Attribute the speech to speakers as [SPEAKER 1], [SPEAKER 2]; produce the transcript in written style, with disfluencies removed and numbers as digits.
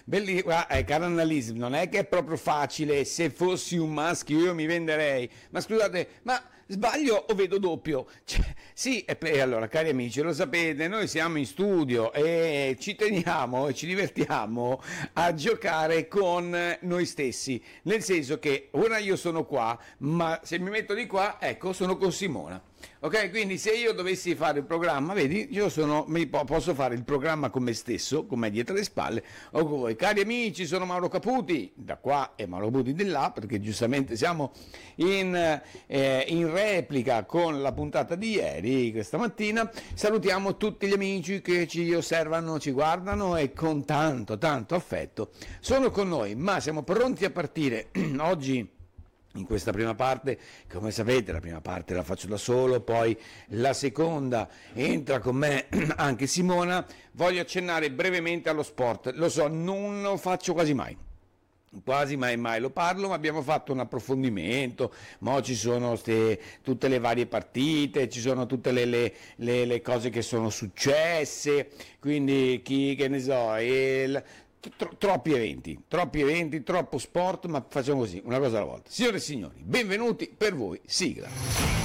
[SPEAKER 1] Caro Annalisa, non è che è proprio facile. Se fossi un maschio io mi venderei. Ma scusate, ma sbaglio o vedo doppio? Cioè, sì, e allora, cari amici, lo sapete, noi siamo in studio e ci teniamo e ci divertiamo a giocare con noi stessi. Nel senso che ora io sono qua, ma se mi metto di qua, ecco, sono con Simona. Ok, quindi se io dovessi fare il programma, vedi, posso fare il programma con me stesso, con me dietro le spalle, o con voi. Cari amici, sono Mauro Caputi, da qua e Mauro Caputi di là, perché giustamente siamo in replica con la puntata di ieri, questa mattina. Salutiamo tutti gli amici che ci osservano, ci guardano e con tanto, tanto affetto sono con noi, ma siamo pronti a partire oggi. In questa prima parte, come sapete, la prima parte la faccio da solo, poi la seconda entra con me anche Simona. Voglio accennare brevemente allo sport. Lo so, non lo faccio quasi mai lo parlo, ma abbiamo fatto un approfondimento, mo ci sono tutte le varie partite, ci sono tutte le cose che sono successe, quindi che ne so, troppi eventi, troppo sport, ma facciamo così, una cosa alla volta. Signore e signori, benvenuti per voi, sigla.